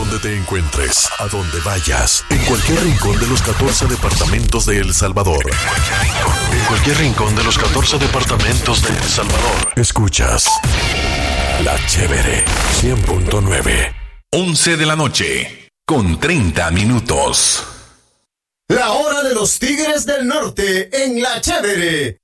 donde te encuentres, a donde vayas, en cualquier rincón de los 14 departamentos de El Salvador. En cualquier rincón de los 14 departamentos de El Salvador. Escuchas La Chévere 100.9. 11 de la noche, con 30 minutos. La hora de los Tigres del Norte en La Chévere.